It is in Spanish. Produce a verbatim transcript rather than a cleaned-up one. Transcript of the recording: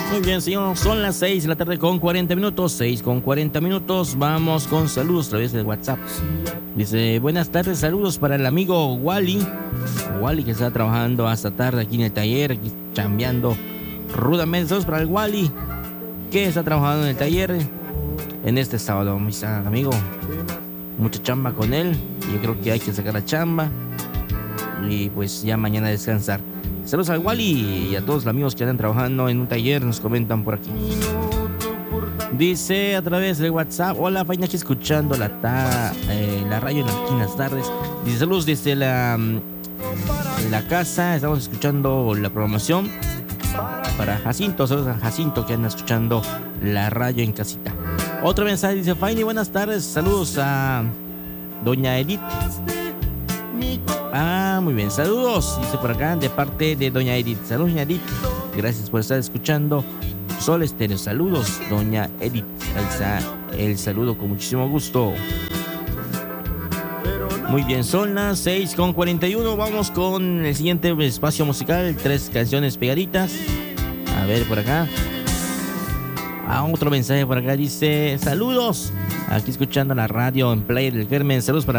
Muy bien, señor, son las seis de la tarde con cuarenta minutos, seis con cuarenta minutos, vamos con saludos a través del WhatsApp. Dice, buenas tardes, saludos para el amigo Wally, Wally que está trabajando hasta tarde aquí en el taller, aquí chambeando rudamente. Saludos para el Wally que está trabajando en el taller en este sábado, mi amigo. Mucha chamba con él, yo creo que hay que sacar la chamba y pues ya mañana descansar. Saludos al Wally y a todos los amigos que andan trabajando en un taller, nos comentan por aquí. Dice a través del WhatsApp, hola, Fainachi, escuchando la, ta, eh, la radio en aquí en las tardes. Dice, saludos desde la, la casa, estamos escuchando la programación para Jacinto. Saludos a Jacinto que anda escuchando la radio en casita. Otro mensaje dice, Faini, buenas tardes, saludos a doña Edith. Ah, muy bien, saludos, dice por acá, de parte de doña Edith. Saludos, doña Edith, gracias por estar escuchando Sol Estéreo. Saludos, doña Edith, ahí está el saludo con muchísimo gusto. Muy bien, son las seis con cuarenta y uno, vamos con el siguiente espacio musical, tres canciones pegaditas. A ver, por acá. Ah, otro mensaje por acá dice, saludos, aquí escuchando la radio en Playa del Carmen. Saludos para